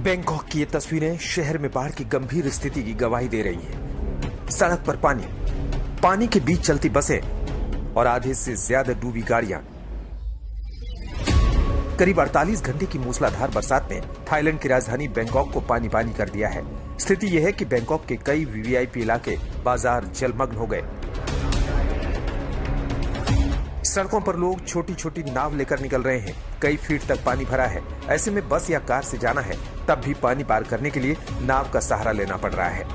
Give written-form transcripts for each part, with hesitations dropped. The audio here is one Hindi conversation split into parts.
बैंकॉक की ये तस्वीरें शहर में बाढ़ की गंभीर स्थिति की गवाही दे रही हैं। सड़क पर पानी के बीच चलती बसें और आधे से ज्यादा डूबी गाड़ियां। करीब 48 घंटे की मूसलाधार बरसात ने थाईलैंड की राजधानी बैंकॉक को पानी पानी कर दिया है। स्थिति यह है कि बैंकॉक के कई वीवीआईपी इलाके, बाजार जलमग्न हो गए। सड़कों पर लोग छोटी छोटी नाव लेकर निकल रहे हैं। कई फीट तक पानी भरा है। ऐसे में बस या कार से जाना है तब भी पानी पार करने के लिए नाव का सहारा लेना पड़ रहा है।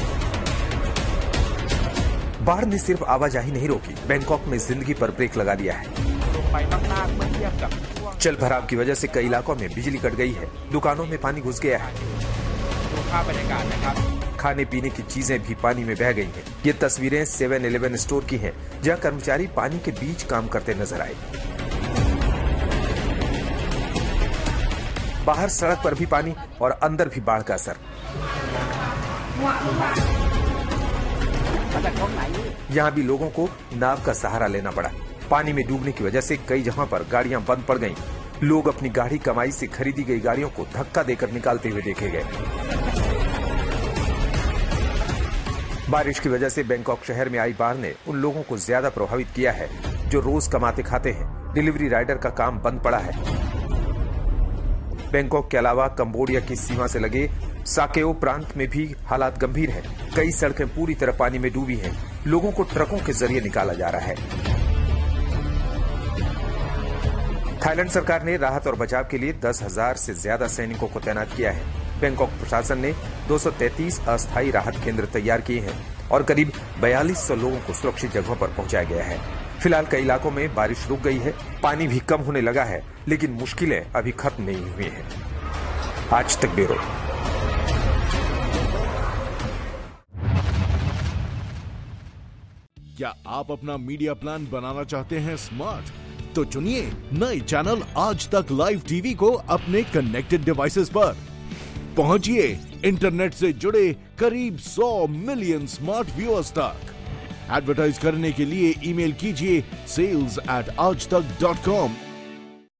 बाढ़ ने सिर्फ आवाजाही नहीं रोकी, बैंकॉक में जिंदगी पर ब्रेक लगा दिया है। जल भराव की वजह से कई इलाकों में बिजली कट गई है। दुकानों में पानी घुस गया है। खाने पीने की चीजें भी पानी में बह गई हैं। ये तस्वीरें 7-Eleven स्टोर की हैं, जहां कर्मचारी पानी के बीच काम करते नजर आए। बाहर सड़क पर भी पानी और अंदर भी बाढ़ का असर। यहाँ भी लोगों को नाव का सहारा लेना पड़ा। पानी में डूबने की वजह से कई जगहों पर गाड़ियां बंद पड़ गईं। लोग अपनी गाड़ी कमाई से खरीदी गई गाड़ियों को धक्का देकर निकालते हुए देखे गए। बारिश की वजह से बैंकॉक शहर में आई बाढ़ ने उन लोगों को ज्यादा प्रभावित किया है जो रोज कमाते खाते हैं। डिलीवरी राइडर का काम बंद पड़ा है। बैंकॉक के अलावा कंबोडिया की सीमा से लगे साकेओ प्रांत में भी हालात गंभीर हैं। कई सड़कें पूरी तरह पानी में डूबी हैं। लोगों को ट्रकों के जरिए निकाला जा रहा है। थाईलैंड सरकार ने राहत और बचाव के लिए 10,000 से ज्यादा सैनिकों को तैनात किया है। बैंकॉक प्रशासन ने 233 अस्थायी राहत केंद्र तैयार किए हैं और करीब 4200 लोगों को सुरक्षित जगहों पर पहुंचाया गया है। फिलहाल कई इलाकों में बारिश रुक गई है, पानी भी कम होने लगा है, लेकिन मुश्किलें अभी खत्म नहीं हुई हैं। आज तक ब्यूरो। क्या आप अपना मीडिया प्लान बनाना चाहते हैं स्मार्ट? तो चुनिए नए चैनल आज तक लाइव टीवी को अपने कनेक्टेड डिवाइसेस पर। पहुंचिए इंटरनेट से जुड़े करीब 100 मिलियन स्मार्ट व्यूअर्स तक। एडवर्टाइज करने के लिए ईमेल कीजिए sales@aajtak.com